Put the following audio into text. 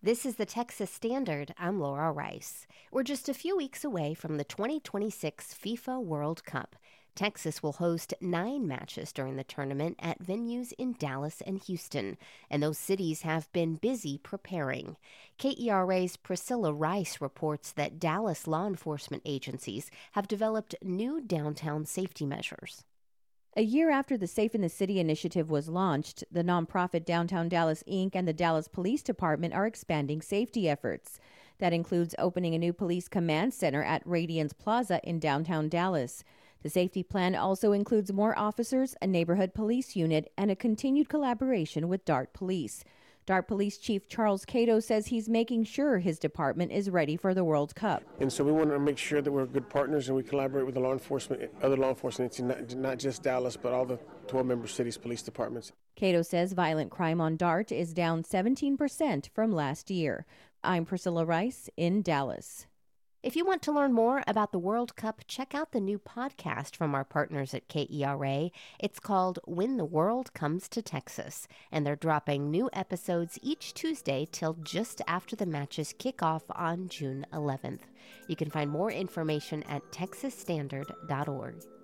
This is the Texas Standard. I'm Laura Rice. We're just a few weeks away from the 2026 FIFA World Cup. Texas will host 9 matches during the tournament at venues in Dallas and Houston, and those cities have been busy preparing. KERA's Priscilla Rice reports that Dallas law enforcement agencies have developed new downtown safety measures. A year after the Safe in the City initiative was launched, the nonprofit Downtown Dallas Inc. and the Dallas Police Department are expanding safety efforts. That includes opening a new police command center at Radiance Plaza in downtown Dallas. The safety plan also includes more officers, a neighborhood police unit, and a continued collaboration with DART Police. DART Police Chief Charles Cato says he's making sure his department is ready for the World Cup. And so we want to make sure that we're good partners and we collaborate with the other law enforcement entities, not just Dallas, but all the 12 member cities' police departments. Cato says violent crime on DART is down 17% from last year. I'm Priscilla Rice in Dallas. If you want to learn more about the World Cup, check out the new podcast from our partners at KERA. It's called When the World Comes to Texas, and they're dropping new episodes each Tuesday till just after the matches kick off on June 11th. You can find more information at texasstandard.org.